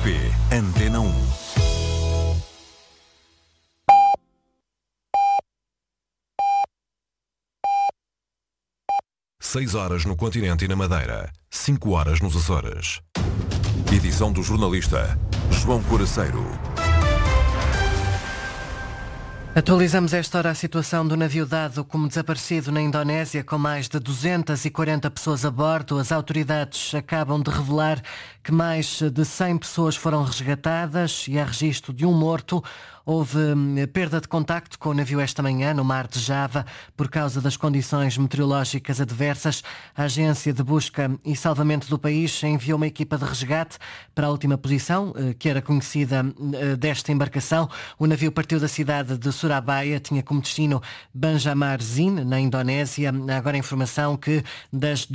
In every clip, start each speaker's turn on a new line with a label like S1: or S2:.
S1: RTP Antena 1. Seis horas no continente e na Madeira, 5 horas nos Açores. Edição do jornalista João Coraceiro.
S2: Atualizamos esta hora a situação do navio dado como desaparecido na Indonésia, com mais de 240 pessoas a bordo. As autoridades acabam de revelar que mais de 100 pessoas foram resgatadas e há registro de um morto. Houve perda de contacto com o navio esta manhã no mar de Java por causa das condições meteorológicas adversas. A Agência de Busca e Salvamento do país enviou uma equipa de resgate para a última posição, que era conhecida desta embarcação. O navio partiu da cidade de Surabaya, tinha como destino Banjarmasin, na Indonésia. Há agora a informação que das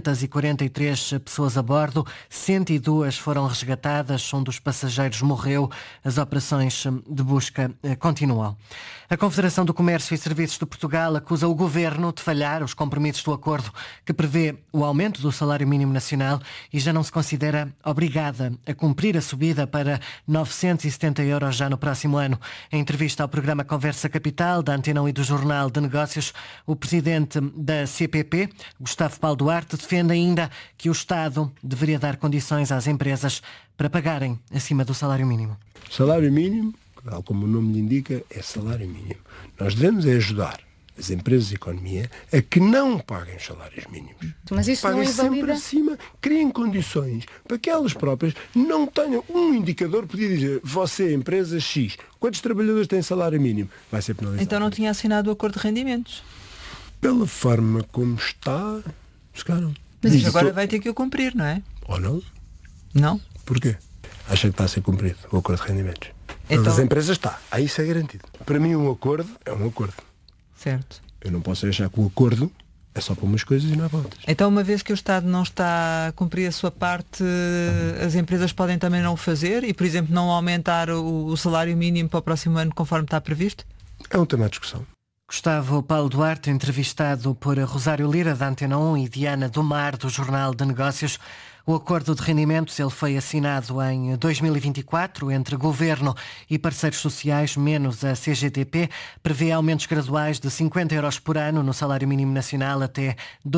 S2: 243 pessoas a bordo, 102 foram resgatadas, um dos passageiros morreu. As operações de busca continuam. A Confederação do Comércio e Serviços de Portugal acusa o Governo de falhar os compromissos do acordo que prevê o aumento do salário mínimo nacional e já não se considera obrigada a cumprir a subida para 970 euros já no próximo ano. Em entrevista ao programa Conversa Capital, da Antena 1 e do Jornal de Negócios, o presidente da CPP, Gustavo Paulo Duarte, defende ainda que o Estado deveria dar condições às empresas para pagarem acima do salário mínimo.
S3: Salário mínimo, tal como o nome lhe indica, é salário mínimo. Nós devemos ajudar as empresas de economia a que não paguem os salários mínimos.
S4: Mas isso
S3: paguem
S4: não invalida...
S3: sempre acima, criem condições para que elas próprias não tenham um indicador, podia dizer, você, empresa X, quantos trabalhadores têm salário mínimo? Vai ser penalizado.
S5: Então não tinha assinado o acordo de rendimentos?
S3: Pela forma como está, se calhar não.
S5: Mas agora vai ter que o cumprir, não é?
S3: Ou não?
S5: Não?
S3: Porquê? Acha que está a ser cumprido o acordo de rendimentos?
S5: Então...
S3: Das empresas está. Aí isso é garantido. Para mim um acordo é um acordo.
S5: Certo.
S3: Eu não posso achar que o acordo é só para umas coisas e não é para outras.
S5: Então, uma vez que o Estado não está a cumprir a sua parte, as empresas podem também não o fazer e, por exemplo, não aumentar o salário mínimo para o próximo ano conforme está previsto?
S3: É um tema de discussão.
S2: Gustavo Paulo Duarte, entrevistado por Rosário Lira, da Antena 1, e Diana do Mar, do Jornal de Negócios. O acordo de rendimentos ele foi assinado em 2024 entre Governo e parceiros sociais, menos a CGTP. Prevê aumentos graduais de 50 euros por ano no salário mínimo nacional até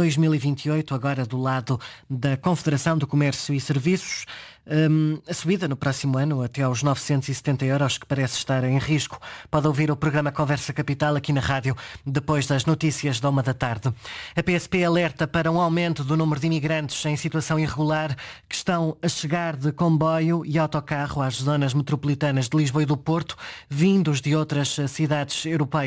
S2: 2028, agora do lado da Confederação do Comércio e Serviços. A subida no próximo ano até aos 970 euros, que parece estar em risco. Pode ouvir o programa Conversa Capital aqui na rádio, depois das notícias da 1 da tarde. A PSP alerta para um aumento do número de imigrantes em situação irregular que estão a chegar de comboio e autocarro às zonas metropolitanas de Lisboa e do Porto, vindos de outras cidades europeias.